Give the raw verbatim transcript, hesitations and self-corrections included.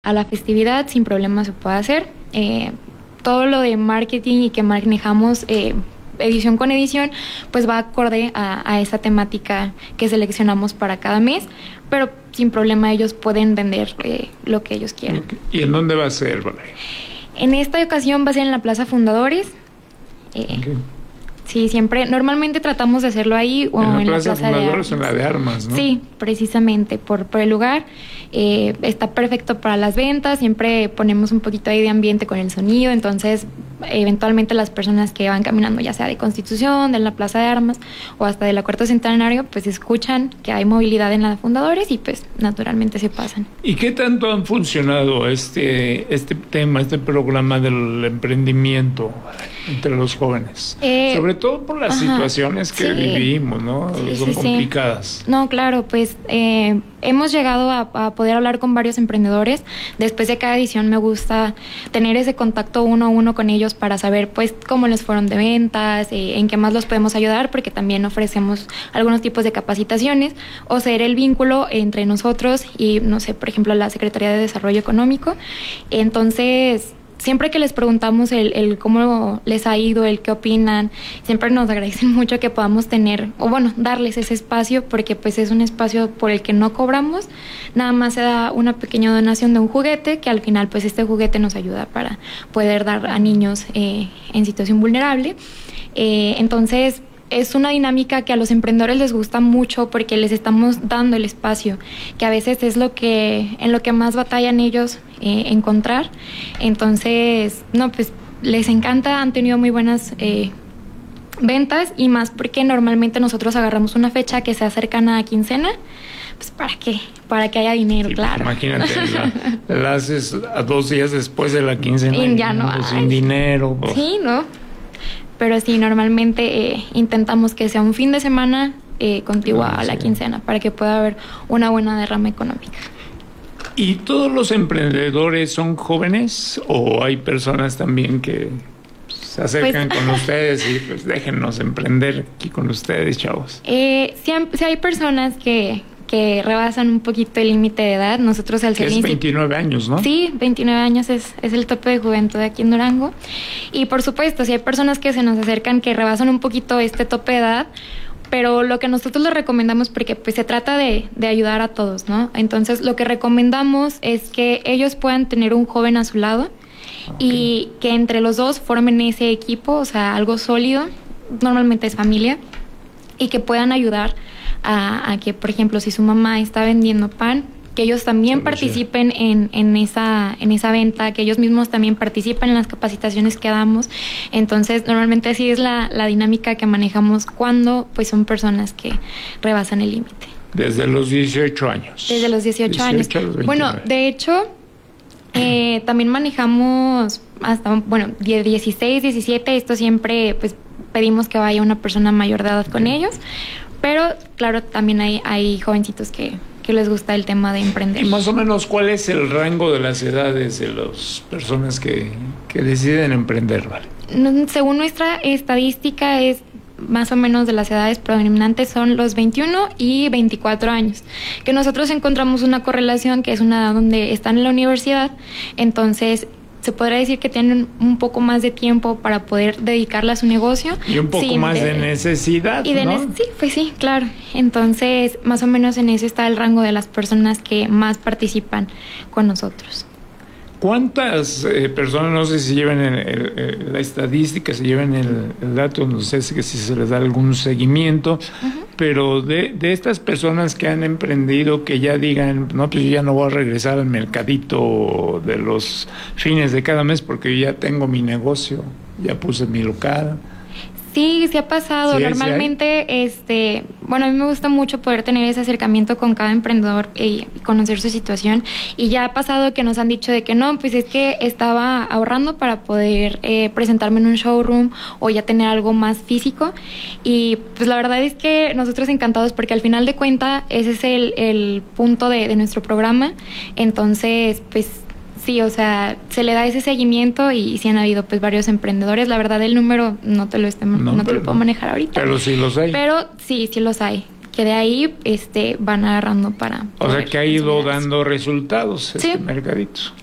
a la festividad sin problema se puede hacer. Eh, todo lo de marketing y que manejamos eh, edición con edición, pues va acorde a, a esa temática que seleccionamos para cada mes, pero sin problema ellos pueden vender eh, lo que ellos quieran. ¿Y en dónde va a ser, Vale? En esta ocasión va a ser en la Plaza Fundadores. Eh, Okay. Sí, siempre, normalmente tratamos de hacerlo ahí o en, en la Plaza, la Plaza Fundadores, de Armas. en la de Armas, ¿no? Sí, precisamente por, por el lugar. Eh, está perfecto para las ventas, siempre ponemos un poquito ahí de ambiente con el sonido, entonces eventualmente las personas que van caminando, ya sea de Constitución, de la Plaza de Armas o hasta de la Cuarto Centenario, pues escuchan que hay movilidad en la Fundadores y pues naturalmente se pasan. ¿Y qué tanto han funcionado este, este tema, este programa del emprendimiento entre los jóvenes? Eh, Sobre todo por las ajá, situaciones que sí. vivimos, ¿no? Sí, Son sí, complicadas. Sí. No, claro, pues eh, hemos llegado a, a poder hablar con varios emprendedores. Después de cada edición me gusta tener ese contacto uno a uno con ellos para saber pues cómo les fueron de ventas, eh, en qué más los podemos ayudar, porque también ofrecemos algunos tipos de capacitaciones o ser el vínculo entre nosotros y, no sé, por ejemplo, la Secretaría de Desarrollo Económico. Entonces, siempre que les preguntamos el, el cómo les ha ido, el qué opinan, siempre nos agradecen mucho que podamos tener, o bueno, darles ese espacio, porque pues es un espacio por el que no cobramos, nada más se da una pequeña donación de un juguete, que al final pues este juguete nos ayuda para poder dar a niños eh, en situación vulnerable. Eh, entonces, es una dinámica que a los emprendedores les gusta mucho porque les estamos dando el espacio, que a veces es lo que en lo que más batallan ellos eh, encontrar. Entonces, no, pues les encanta, han tenido muy buenas eh, ventas y más porque normalmente nosotros agarramos una fecha que sea cercana a quincena. Pues ¿para qué? Para que haya dinero, sí, claro. Imagínate, la, la haces a dos días después de la quincena y ya no hay. Sin dinero. Pues. Sí, ¿no? Pero sí, normalmente eh, intentamos que sea un fin de semana eh, contiguo a la quincena para que pueda haber una buena derrama económica. ¿Y todos los emprendedores son jóvenes o hay personas también que se acercan pues, con ustedes y pues déjennos emprender aquí con ustedes, chavos? Eh, sí, sí hay personas que... que rebasan un poquito el límite de edad. Nosotros al ser es veintinueve años, ¿no? Sí, veintinueve años es, es el tope de juventud aquí en Durango. Y por supuesto, si hay personas que se nos acercan que rebasan un poquito este tope de edad, pero lo que nosotros les recomendamos, porque pues se trata de, de ayudar a todos, ¿no? Entonces lo que recomendamos es que ellos puedan tener un joven a su lado, okay, y que entre los dos formen ese equipo, o sea, algo sólido, normalmente es familia, y que puedan ayudar A, a que, por ejemplo, si su mamá está vendiendo pan, que ellos también sí, participen sí. en, en, esa, en esa venta, que ellos mismos también participen en las capacitaciones que damos. Entonces, normalmente así es la, la dinámica que manejamos cuando pues son personas que rebasan el límite. Desde los dieciocho años. Desde los dieciocho, dieciocho años. A los bueno, de hecho, eh, también manejamos hasta, bueno, dieciséis, diecisiete, esto siempre pues pedimos que vaya una persona mayor de edad con sí. ellos. Pero, claro, también hay, hay jovencitos que, que les gusta el tema de emprender. ¿Y más o menos cuál es el rango de las edades de las personas que, que deciden emprender, Vale? Según nuestra estadística, es más o menos de las edades predominantes son los veintiuno y veinticuatro años. Que nosotros encontramos una correlación que es una edad donde están en la universidad, entonces se podría decir que tienen un poco más de tiempo para poder dedicarle a su negocio. Y un poco más de, de necesidad, y de ¿no? Ne- sí, pues sí, claro. Entonces, más o menos en eso está el rango de las personas que más participan con nosotros. ¿Cuántas eh, personas, no sé si llevan el, el, el, la estadística, si llevan el, el dato, no sé si, si se les da algún seguimiento, uh-huh, pero de, de estas personas que han emprendido, que ya digan, no, pues yo ya no voy a regresar al mercadito de los fines de cada mes porque yo ya tengo mi negocio, ya puse mi local? Sí, sí ha pasado. Sí, normalmente, sí este, bueno, a mí me gusta mucho poder tener ese acercamiento con cada emprendedor y conocer su situación. Y ya ha pasado que nos han dicho de que no, pues es que estaba ahorrando para poder eh, presentarme en un showroom o ya tener algo más físico. Y pues la verdad es que nosotros encantados porque al final de cuentas ese es el, el punto de, de nuestro programa. Entonces, pues sí, o sea, se le da ese seguimiento y sí han habido pues varios emprendedores. La verdad el número no te lo, este, no, no te lo puedo manejar ahorita. Pero sí los hay. Pero sí, sí los hay. que de ahí este, van agarrando para... O sea, que ha ido posibilidades. dando resultados este Sí. mercadito.